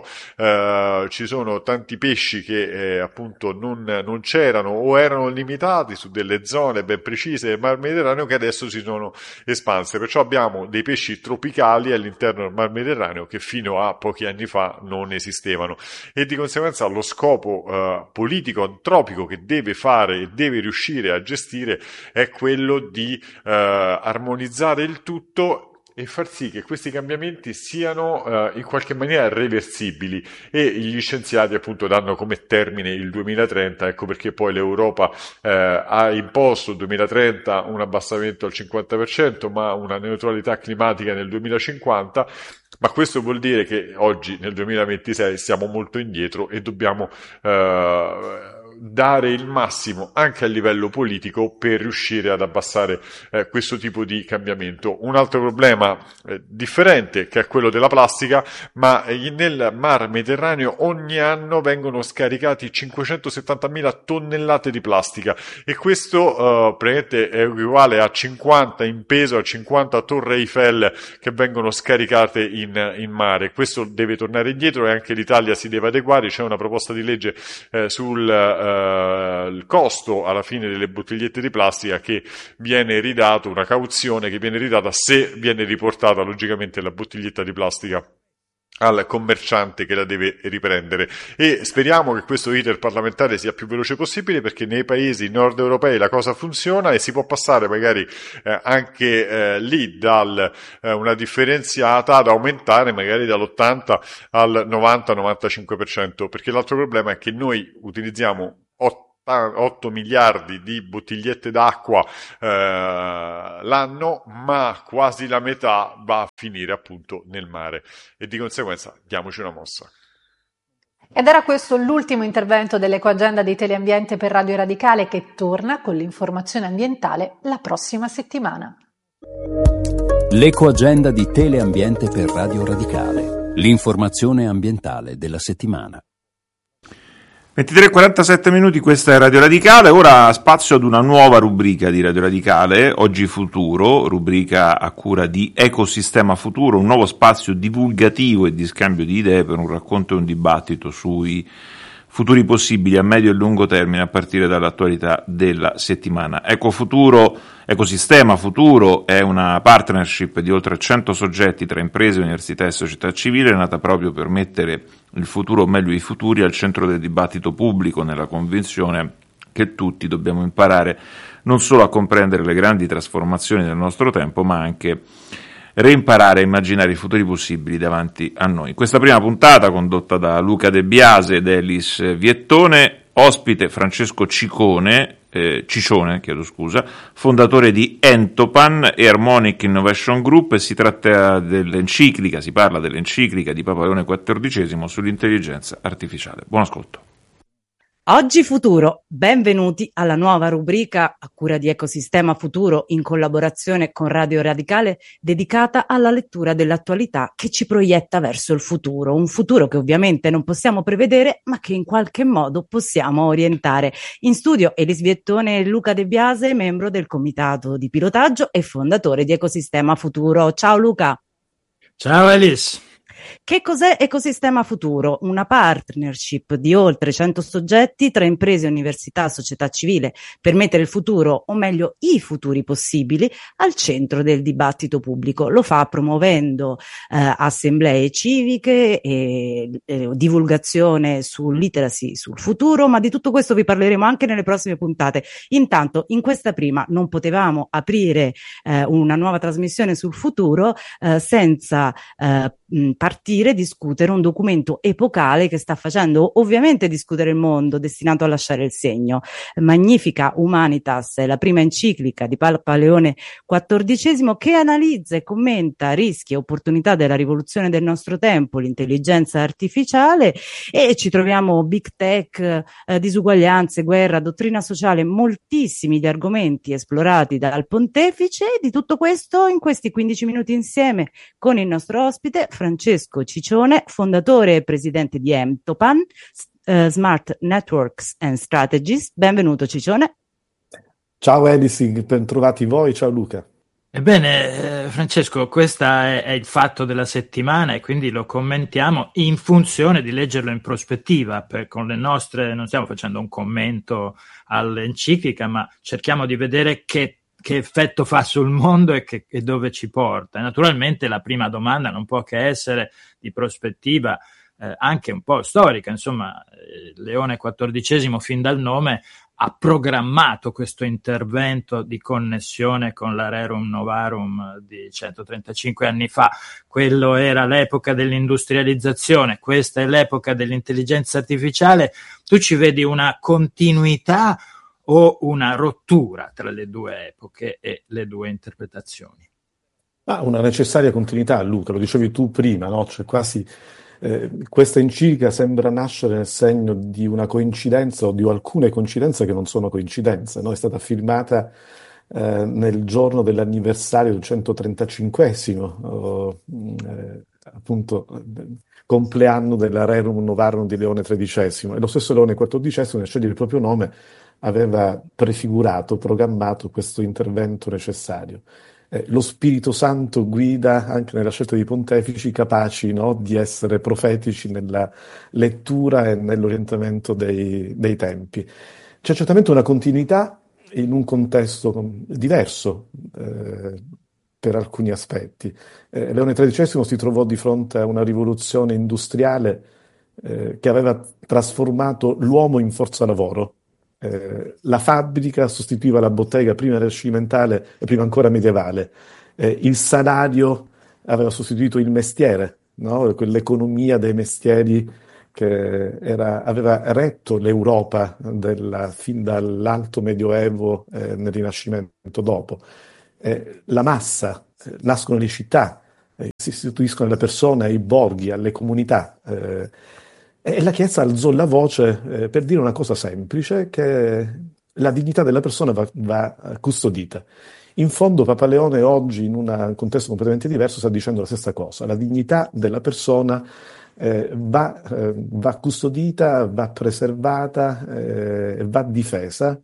eh, ci sono tanti pesci che eh, appunto non, non c'erano o erano limitati su delle zone ben precise del mar Mediterraneo che adesso si sono espanse, perciò abbiamo dei pesci tropicali all'interno del mar Mediterraneo che fino a pochi anni fa non esistevano e di conseguenza lo scopo eh, politico antropico che deve fare e deve riuscire a gestire è quello di eh, armonizzare il tutto e far sì che questi cambiamenti siano eh, in qualche maniera reversibili, e gli scienziati appunto danno come termine il duemilatrenta, ecco perché poi l'Europa eh, ha imposto duemilatrenta un abbassamento al cinquanta per cento ma una neutralità climatica nel duemilacinquanta. Ma questo vuol dire che oggi nel duemilaventisei siamo molto indietro e dobbiamo eh, dare il massimo anche a livello politico per riuscire ad abbassare eh, questo tipo di cambiamento. Un altro problema eh, differente, che è quello della plastica, ma eh, nel mar Mediterraneo ogni anno vengono scaricati cinquecentosettantamila tonnellate di plastica e questo eh, praticamente è uguale a cinquanta in peso, a cinquanta Torre Eiffel che vengono scaricate in, in mare. Questo deve tornare indietro e anche l'Italia si deve adeguare. C'è una proposta di legge eh, sul eh, il costo alla fine delle bottigliette di plastica che viene ridato, una cauzione che viene ridata se viene riportata logicamente la bottiglietta di plastica al commerciante che la deve riprendere, e speriamo che questo iter parlamentare sia più veloce possibile, perché nei paesi nord europei la cosa funziona e si può passare magari eh, anche eh, lì dal eh, una differenziata ad aumentare magari dall'ottanta al novanta novantacinque per cento, perché l'altro problema è che noi utilizziamo otto miliardi di bottigliette d'acqua eh, l'anno, ma quasi la metà va a finire appunto nel mare, e di conseguenza diamoci una mossa. Ed era questo l'ultimo intervento dell'Ecoagenda di Teleambiente per Radio Radicale, che torna con l'informazione ambientale la prossima settimana. L'Ecoagenda di Teleambiente per Radio Radicale, l'informazione ambientale della settimana. ventitré e quarantasette minuti, questa è Radio Radicale. Ora spazio ad una nuova rubrica di Radio Radicale, Oggi Futuro, rubrica a cura di Ecosistema Futuro, un nuovo spazio divulgativo e di scambio di idee per un racconto e un dibattito sui futuri possibili a medio e lungo termine a partire dall'attualità della settimana. Ecofuturo, Ecosistema Futuro è una partnership di oltre cento soggetti tra imprese, università e società civile, nata proprio per mettere il futuro, o meglio i futuri, al centro del dibattito pubblico, nella convinzione che tutti dobbiamo imparare non solo a comprendere le grandi trasformazioni del nostro tempo, ma anche reimparare a immaginare i futuri possibili davanti a noi. Questa prima puntata, condotta da Luca De Biase ed Elis Viettone, ospite Francesco Ciccone, eh, Ciccione, chiedo scusa, fondatore di Entopan e Harmonic Innovation Group, e si tratta dell'enciclica, si parla dell'enciclica di Papa Leone quattordicesimo sull'intelligenza artificiale. Buon ascolto. Oggi Futuro, benvenuti alla nuova rubrica a cura di Ecosistema Futuro in collaborazione con Radio Radicale, dedicata alla lettura dell'attualità che ci proietta verso il futuro, un futuro che ovviamente non possiamo prevedere ma che in qualche modo possiamo orientare. In studio Elis Viettone e Luca De Biase, membro del comitato di pilotaggio e fondatore di Ecosistema Futuro. Ciao Luca. Ciao Elis. Che cos'è Ecosistema Futuro? Una partnership di oltre cento soggetti tra imprese, università, società civile, per mettere il futuro, o meglio i futuri possibili, al centro del dibattito pubblico. Lo fa promuovendo eh, assemblee civiche e eh, divulgazione sul literacy, sul futuro, ma di tutto questo vi parleremo anche nelle prossime puntate. Intanto, in questa prima non potevamo aprire eh, una nuova trasmissione sul futuro eh, senza eh, partire, discutere un documento epocale che sta facendo ovviamente discutere il mondo, destinato a lasciare il segno. Magnifica Humanitas è la prima enciclica di Papa Leone quattordicesimo, che analizza e commenta rischi e opportunità della rivoluzione del nostro tempo, l'intelligenza artificiale, e ci troviamo big tech, eh, disuguaglianze, guerra, dottrina sociale, moltissimi gli argomenti esplorati dal pontefice. Di tutto questo in questi quindici minuti insieme con il nostro ospite Francesco Ciccione, fondatore e presidente di Entopan, uh, Smart Networks and Strategies. Benvenuto Ciccione. Ciao Elis, ben trovati voi, ciao Luca. Ebbene, eh, Francesco, questo è, è il fatto della settimana e quindi lo commentiamo in funzione di leggerlo in prospettiva, per, con le nostre, non stiamo facendo un commento all'enciclica, ma cerchiamo di vedere che che effetto fa sul mondo e, che, e dove ci porta. E naturalmente la prima domanda non può che essere di prospettiva eh, anche un po' storica. Insomma, eh, Leone quattordicesimo, fin dal nome, ha programmato questo intervento di connessione con la Rerum Novarum di centotrentacinque anni fa. Quello era l'epoca dell'industrializzazione, questa è l'epoca dell'intelligenza artificiale. Tu ci vedi una continuità o una rottura tra le due epoche e le due interpretazioni? Ah, una necessaria continuità, Luca, lo dicevi tu prima, no? Cioè quasi eh, questa enciclica sembra nascere nel segno di una coincidenza o di alcune coincidenze che non sono coincidenze, no? È stata firmata eh, nel giorno dell'anniversario del centotrentacinquesimo, oh, eh, appunto eh, compleanno della Rerum Novarum di Leone tredicesimo, e lo stesso Leone quattordicesimo, nel scegliere il proprio nome, aveva prefigurato, programmato questo intervento necessario. Eh, lo Spirito Santo guida anche nella scelta di pontefici capaci, no, di essere profetici nella lettura e nell'orientamento dei, dei tempi. C'è certamente una continuità in un contesto diverso, eh, per alcuni aspetti. Eh, Leone tredicesimo si trovò di fronte a una rivoluzione industriale eh, che aveva trasformato l'uomo in forza lavoro. Eh, la fabbrica sostituiva la bottega prima rinascimentale e prima ancora medievale. Eh, il salario aveva sostituito il mestiere, no? Quell'economia dei mestieri che era, aveva retto l'Europa della, fin dall'alto medioevo eh, nel Rinascimento dopo. Eh, la massa, eh, nascono le città, eh, si istituiscono le persone ai borghi, alle comunità. Eh, e la Chiesa alzò la voce eh, per dire una cosa semplice, che la dignità della persona va, va custodita. In fondo Papa Leone oggi, in un contesto completamente diverso, sta dicendo la stessa cosa. La dignità della persona eh, va, eh, va custodita, va preservata, eh, va difesa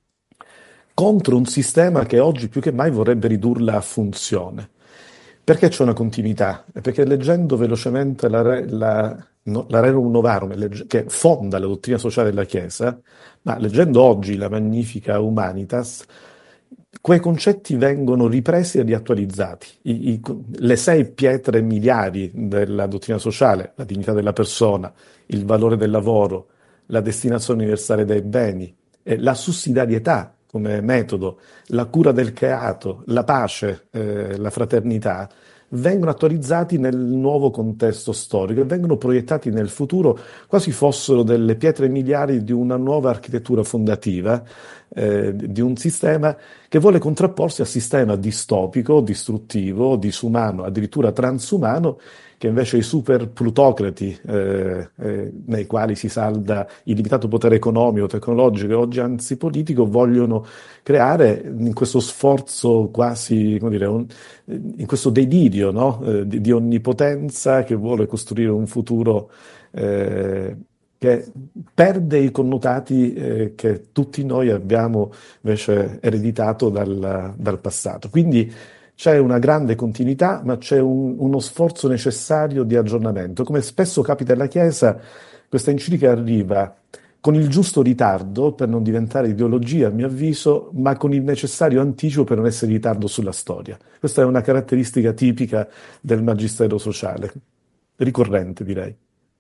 contro un sistema che oggi più che mai vorrebbe ridurla a funzione. Perché c'è una continuità? Perché leggendo velocemente la, la, no, la Rerum Novarum, legge, che fonda la dottrina sociale della Chiesa, ma leggendo oggi la Magnifica Humanitas, quei concetti vengono ripresi e riattualizzati. I, i, le sei pietre miliari della dottrina sociale, la dignità della persona, il valore del lavoro, la destinazione universale dei beni, eh, la sussidiarietà come metodo, la cura del creato, la pace, eh, la fraternità, vengono attualizzati nel nuovo contesto storico e vengono proiettati nel futuro quasi fossero delle pietre miliari di una nuova architettura fondativa, eh, di un sistema che vuole contrapporsi al sistema distopico, distruttivo, disumano, addirittura transumano, che invece i super plutocrati eh, eh, nei quali si salda il limitato potere economico, tecnologico e oggi anzi politico, vogliono creare in questo sforzo quasi, come dire, un, in questo delirio, no? eh, di, di onnipotenza che vuole costruire un futuro eh, che perde i connotati eh, che tutti noi abbiamo invece ereditato dal, dal passato. Quindi c'è una grande continuità, ma c'è un, uno sforzo necessario di aggiornamento. Come spesso capita alla Chiesa, questa enciclica arriva con il giusto ritardo per non diventare ideologia, a mio avviso, ma con il necessario anticipo per non essere in ritardo sulla storia. Questa è una caratteristica tipica del magistero sociale, ricorrente direi.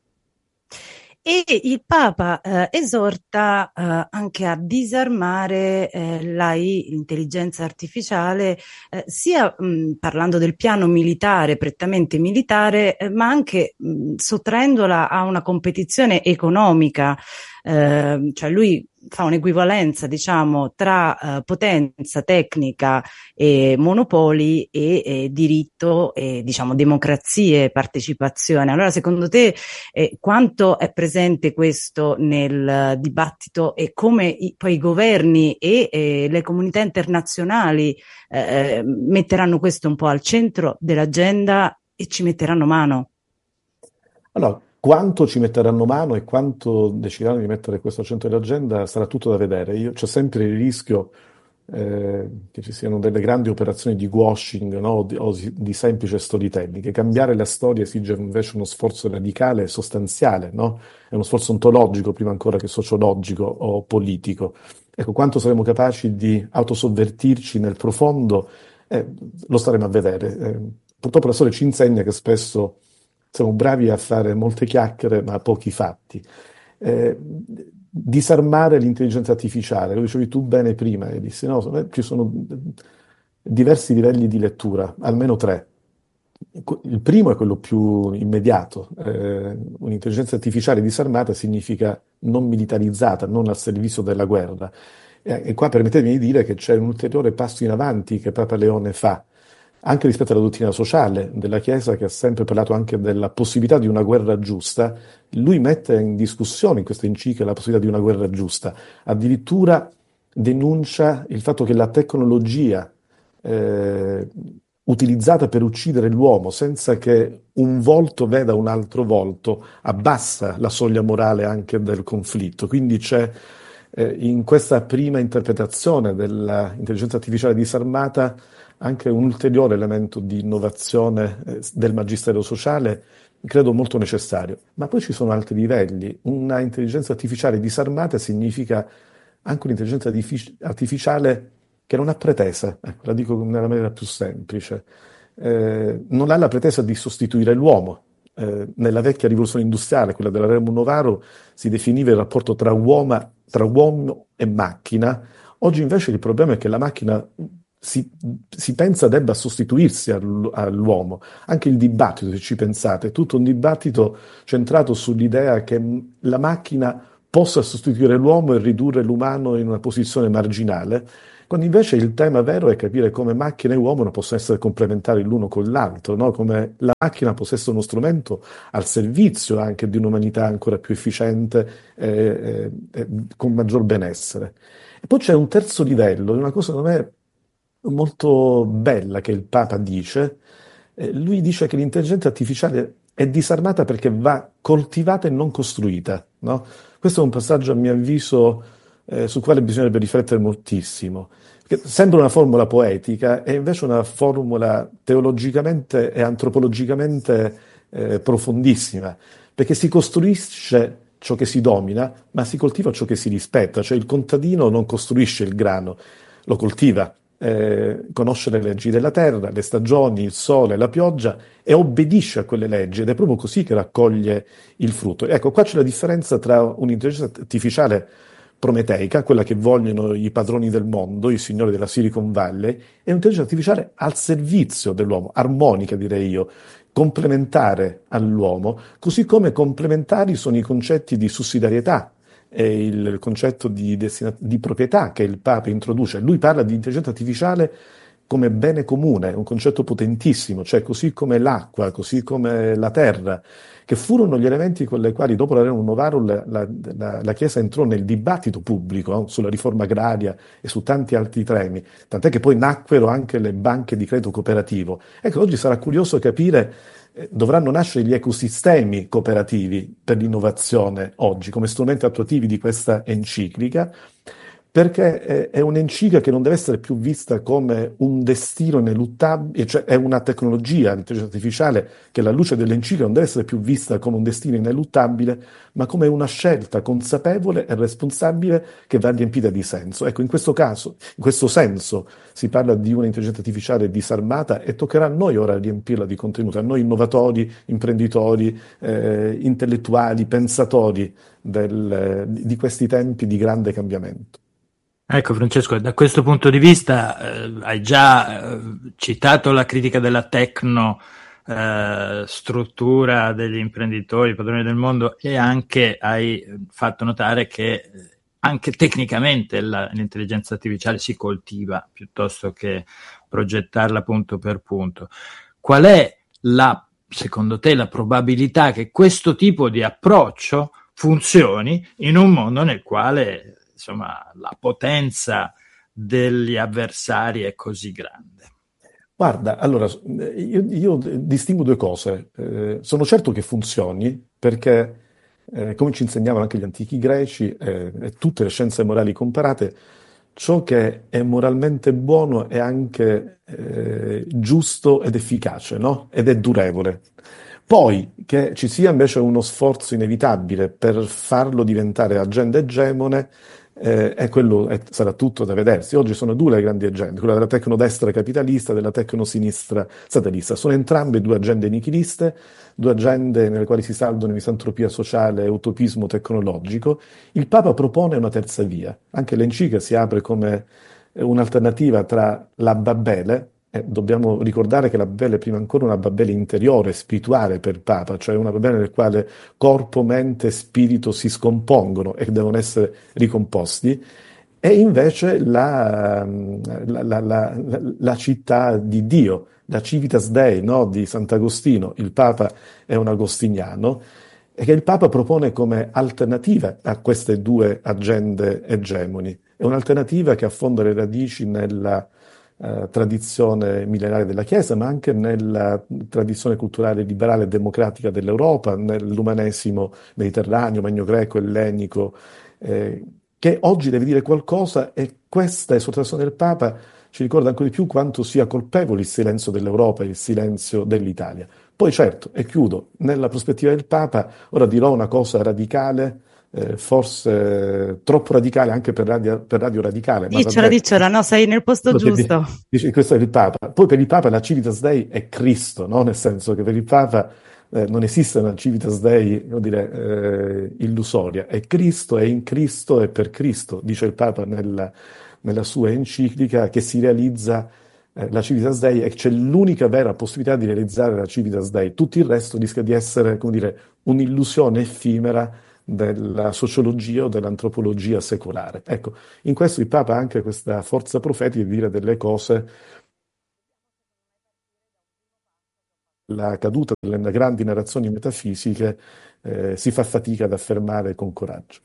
E il Papa eh, esorta eh, anche a disarmare eh, l'A I, l'intelligenza artificiale, eh, sia mh, parlando del piano militare, prettamente militare, eh, ma anche mh, sottraendola a una competizione economica. Eh, cioè lui fa un'equivalenza, diciamo, tra eh, potenza tecnica e monopoli e, e diritto e, diciamo, democrazie, partecipazione. Allora, secondo te, eh, quanto è presente questo nel uh, dibattito e come i, poi i governi e, e le comunità internazionali eh, metteranno questo un po' al centro dell'agenda e ci metteranno mano? Allora, quanto ci metteranno mano e quanto decideranno di mettere questo al centro dell'agenda sarà tutto da vedere. Io, c'è sempre il rischio eh, che ci siano delle grandi operazioni di washing, no? o, di, o di semplice storytelling, che cambiare la storia esige invece uno sforzo radicale e sostanziale, no? È uno sforzo ontologico prima ancora che sociologico o politico. Ecco, quanto saremo capaci di autosovvertirci nel profondo, eh, lo staremo a vedere. Eh, purtroppo la storia ci insegna che spesso siamo bravi a fare molte chiacchiere ma pochi fatti. Eh, disarmare l'intelligenza artificiale, lo dicevi tu bene prima, e dissi, no, ci sono diversi livelli di lettura, almeno tre. Il primo è quello più immediato. Eh, un'intelligenza artificiale disarmata significa non militarizzata, non al servizio della guerra. E, e qua permettetemi di dire che c'è un ulteriore passo in avanti che Papa Leone fa, anche rispetto alla dottrina sociale della Chiesa, che ha sempre parlato anche della possibilità di una guerra giusta. Lui mette in discussione in questa enciclica la possibilità di una guerra giusta, addirittura denuncia il fatto che la tecnologia eh, utilizzata per uccidere l'uomo senza che un volto veda un altro volto abbassa la soglia morale anche del conflitto. Quindi c'è eh, in questa prima interpretazione dell'intelligenza artificiale disarmata anche un ulteriore elemento di innovazione eh, del magistero sociale, credo molto necessario. Ma poi ci sono altri livelli. Una intelligenza artificiale disarmata significa anche un'intelligenza artific- artificiale che non ha pretesa, ecco, la dico nella maniera più semplice, eh, non ha la pretesa di sostituire l'uomo. Eh, nella vecchia rivoluzione industriale, quella della Remo Novaro, si definiva il rapporto tra uomo, tra uomo e macchina. Oggi invece il problema è che la macchina si, si pensa debba sostituirsi all'uomo. Anche il dibattito, se ci pensate, è tutto un dibattito centrato sull'idea che la macchina possa sostituire l'uomo e ridurre l'umano in una posizione marginale, quando invece il tema vero è capire come macchina e uomo non possono essere complementari l'uno con l'altro, no? Come la macchina possa essere uno strumento al servizio anche di un'umanità ancora più efficiente e, e, e con maggior benessere. E poi c'è un terzo livello, una cosa secondo me molto bella che il Papa dice. Eh, lui dice che l'intelligenza artificiale è disarmata perché va coltivata e non costruita, no? Questo è un passaggio, a mio avviso, eh, sul quale bisognerebbe riflettere moltissimo. Perché sembra una formula poetica, è invece una formula teologicamente e antropologicamente eh, profondissima, perché si costruisce ciò che si domina, ma si coltiva ciò che si rispetta. Cioè il contadino non costruisce il grano, lo coltiva. Eh, conosce le leggi della terra, le stagioni, il sole, la pioggia e obbedisce a quelle leggi ed è proprio così che raccoglie il frutto. Ecco, qua c'è la differenza tra un'intelligenza artificiale prometeica, quella che vogliono i padroni del mondo, i signori della Silicon Valley, e un'intelligenza artificiale al servizio dell'uomo, armonica direi io, complementare all'uomo, così come complementari sono i concetti di sussidiarietà e il concetto di, destina- di proprietà che il Papa introduce. Lui parla di intelligenza artificiale come bene comune, un concetto potentissimo, cioè così come l'acqua, così come la terra, che furono gli elementi con i quali dopo la Remo Novaro la, la, la, la Chiesa entrò nel dibattito pubblico, no? Sulla riforma agraria e su tanti altri temi, tant'è che poi nacquero anche le banche di credito cooperativo. Ecco, oggi sarà curioso capire, eh, dovranno nascere gli ecosistemi cooperativi per l'innovazione oggi, come strumenti attuativi di questa enciclica, perché è un'enciclica che non deve essere più vista come un destino ineluttabile, cioè è una tecnologia, l'intelligenza artificiale, che alla luce dell'enciclica non deve essere più vista come un destino ineluttabile, ma come una scelta consapevole e responsabile che va riempita di senso. Ecco, in questo caso, in questo senso, si parla di un'intelligenza artificiale disarmata e toccherà a noi ora riempirla di contenuti, a noi innovatori, imprenditori, eh, intellettuali, pensatori del, di questi tempi di grande cambiamento. Ecco Francesco, da questo punto di vista eh, hai già eh, citato la critica della tecno eh, struttura degli imprenditori, padroni del mondo, e anche hai fatto notare che anche tecnicamente la, l'intelligenza artificiale si coltiva piuttosto che progettarla punto per punto. Qual è la, secondo te, la probabilità che questo tipo di approccio funzioni in un mondo nel quale insomma la potenza degli avversari è così grande? Guarda, allora, io, io distingo due cose. Eh, sono certo che funzioni perché, eh, come ci insegnavano anche gli antichi greci eh, e tutte le scienze morali comparate, ciò che è moralmente buono è anche eh, giusto ed efficace, no? Ed è durevole. Poi che ci sia invece uno sforzo inevitabile per farlo diventare agenda egemone, eh, è quello, è, sarà tutto da vedersi. Oggi sono due le grandi agende, quella della tecnodestra capitalista e della tecnosinistra statalista. Sono entrambe due agende nichiliste, due agende nelle quali si saldano misantropia sociale e utopismo tecnologico. Il Papa propone una terza via. Anche l'enciclica si apre come un'alternativa tra la Babele. Eh, dobbiamo ricordare che la Babele è prima ancora una Babele interiore, spirituale per il Papa, cioè una Babele nel quale corpo, mente e spirito si scompongono e devono essere ricomposti, e invece la, la, la, la, la città di Dio, la Civitas Dei, no? Di Sant'Agostino. Il Papa è un agostiniano e che il Papa propone come alternativa a queste due agende egemoni. È un'alternativa che affonda le radici nella Uh, tradizione millenaria della Chiesa, ma anche nella tradizione culturale liberale e democratica dell'Europa, nell'umanesimo mediterraneo, magno-greco, ellenico, eh, che oggi deve dire qualcosa, e questa esortazione del Papa ci ricorda ancora di più quanto sia colpevole il silenzio dell'Europa e il silenzio dell'Italia. Poi certo, e chiudo, nella prospettiva del Papa, ora dirò una cosa radicale, eh, forse troppo radicale anche per Radio, per radio Radicale. Dicciola, dicciola, no, sei nel posto giusto. Dice, questo è il Papa. Poi per il Papa la Civitas Dei è Cristo, no? Nel senso che per il Papa eh, non esiste una Civitas Dei, vuol dire, eh, illusoria. È Cristo, è in Cristo e per Cristo, dice il Papa nella, nella sua enciclica, che si realizza eh, la Civitas Dei e c'è l'unica vera possibilità di realizzare la Civitas Dei. Tutto il resto rischia di essere, come dire, un'illusione effimera della sociologia o dell'antropologia secolare. Ecco, in questo il Papa ha anche questa forza profetica di dire delle cose. La caduta delle grandi narrazioni metafisiche eh, si fa fatica ad affermare con coraggio.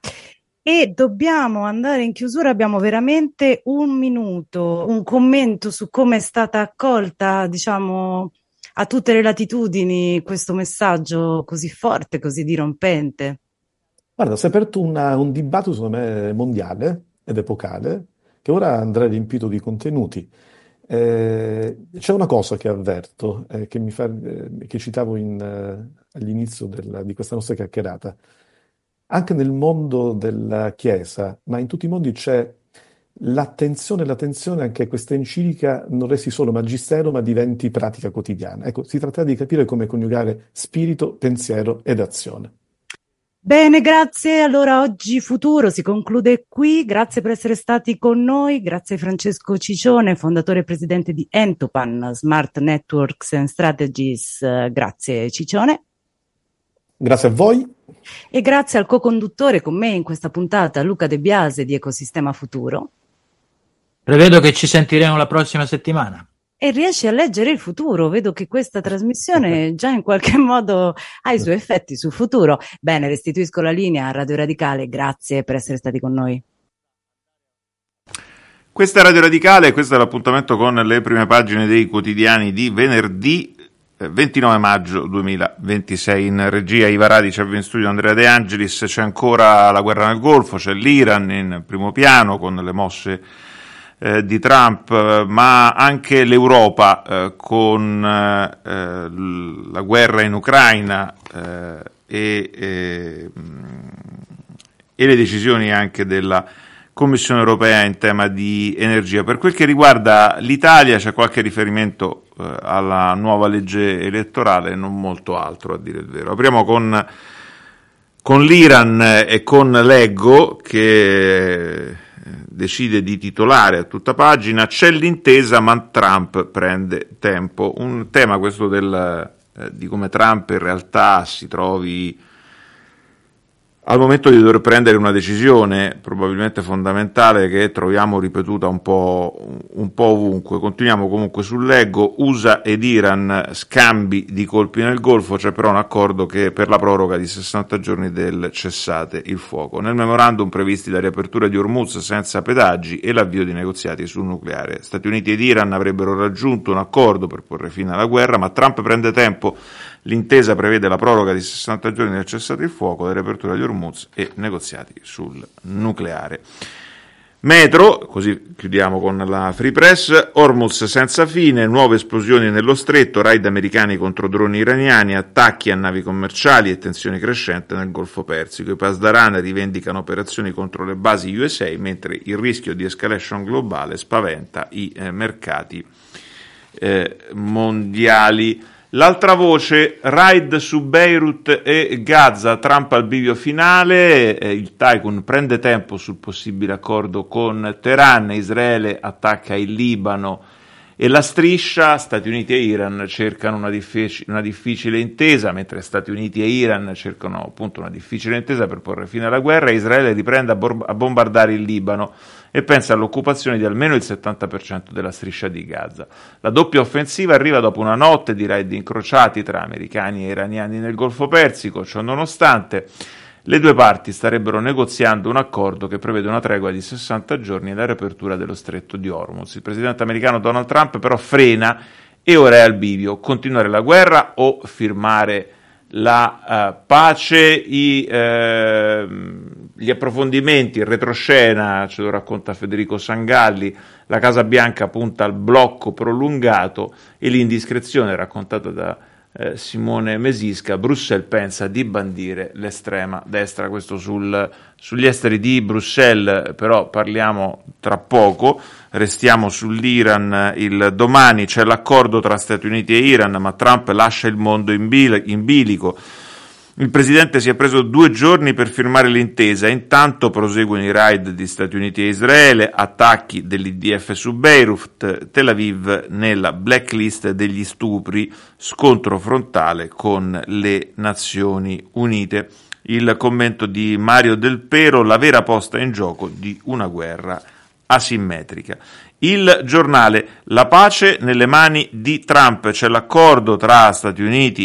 E dobbiamo andare in chiusura, abbiamo veramente un minuto, un commento su come è stata accolta, diciamo, a tutte le latitudini questo messaggio così forte, così dirompente. Guarda, si è aperto una, un dibattito, secondo me, mondiale ed epocale, che ora andrà riempito di contenuti. Eh, c'è una cosa che avverto, eh, che, mi fa, eh, che citavo in, eh, all'inizio della, di questa nostra chiacchierata. Anche nel mondo della Chiesa, ma in tutti i mondi c'è l'attenzione, l'attenzione anche a questa enciclica non resti solo magistero, ma diventi pratica quotidiana. Ecco, si tratta di capire come coniugare spirito, pensiero ed azione. Bene, grazie. Allora oggi Futuro si conclude qui. Grazie per essere stati con noi. Grazie a Francesco Ciccione, fondatore e presidente di Entopan, Smart Networks and Strategies. Grazie Ciccione. Grazie a voi. E grazie al co-conduttore con me in questa puntata, Luca De Biase di Ecosistema Futuro. Prevedo che ci sentiremo la prossima settimana. E riesci a leggere il futuro. Vedo che questa trasmissione già in qualche modo ha i suoi effetti sul futuro. Bene, restituisco la linea a Radio Radicale. Grazie per essere stati con noi. Questa è Radio Radicale, questo è l'appuntamento con le prime pagine dei quotidiani di venerdì ventinove maggio duemilaventisei. In regia Iva Radice, in studio Andrea De Angelis. C'è ancora la guerra nel Golfo, c'è l'Iran in primo piano con le mosse Eh, di Trump, eh, ma anche l'Europa eh, con eh, la guerra in Ucraina eh, e, e, e le decisioni anche della Commissione europea in tema di energia. Per quel che riguarda l'Italia c'è qualche riferimento eh, alla nuova legge elettorale, non molto altro a dire il vero. Apriamo con, con l'Iran e con Leggo che decide di titolare a tutta pagina "C'è l'intesa ma Trump prende tempo", un tema questo del, eh, di come Trump in realtà si trovi al momento di dover prendere una decisione probabilmente fondamentale che troviamo ripetuta un po', un po' ovunque. Continuiamo comunque sul Leggo. U S A ed Iran, scambi di colpi nel Golfo, c'è però un accordo che per la proroga di sessanta giorni del cessate il fuoco. Nel memorandum previsti la riapertura di Hormuz senza pedaggi e l'avvio di negoziati sul nucleare. Stati Uniti ed Iran avrebbero raggiunto un accordo per porre fine alla guerra, ma Trump prende tempo. L'intesa prevede la proroga di sessanta giorni del cessate il fuoco, la riapertura di Hormuz e negoziati sul nucleare. Metro, così chiudiamo con la Free Press. Hormuz senza fine, nuove esplosioni nello stretto, raid americani contro droni iraniani, attacchi a navi commerciali e tensioni crescenti nel Golfo Persico. I Pasdaran rivendicano operazioni contro le basi U S A, mentre il rischio di escalation globale spaventa i eh, mercati eh, mondiali. L'altra voce, raid su Beirut e Gaza, Trump al bivio finale, eh, il tycoon prende tempo sul possibile accordo con Teheran, Israele attacca il Libano e la striscia, Stati Uniti e Iran cercano una, diffic- una difficile intesa, mentre Stati Uniti e Iran cercano appunto una difficile intesa per porre fine alla guerra. Israele riprende a, bor- a bombardare il Libano e pensa all'occupazione di almeno il settanta per cento della striscia di Gaza. La doppia offensiva arriva dopo una notte di raid incrociati tra americani e iraniani nel Golfo Persico. Ciò nonostante, le due parti starebbero negoziando un accordo che prevede una tregua di sessanta giorni e la riapertura dello stretto di Hormuz. Il presidente americano Donald Trump però frena e ora è al bivio: continuare la guerra o firmare la uh, pace. I, uh, gli approfondimenti, il retroscena ce lo racconta Federico Sangalli. La Casa Bianca punta al blocco prolungato e l'indiscrezione raccontata da eh, Simone Mesisca, Bruxelles pensa di bandire l'estrema destra. Questo sul, sugli esteri di Bruxelles, però parliamo tra poco. Restiamo sull'Iran. Il domani c'è l'accordo tra Stati Uniti e Iran, ma Trump lascia il mondo in, bil- in bilico. Il presidente si è preso due giorni per firmare l'intesa, intanto proseguono i raid di Stati Uniti e Israele, attacchi dell'I D F su Beirut, Tel Aviv nella blacklist degli stupri, scontro frontale con le Nazioni Unite. Il commento di Mario Del Pero, la vera posta in gioco di una guerra asimmetrica. Il Giornale, la pace nelle mani di Trump, c'è l'accordo tra Stati Uniti